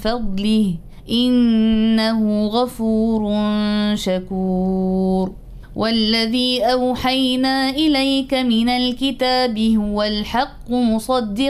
فضله إنه غفور شكور. والذي أوحينا إليك من الكتاب هو الحق مصدقا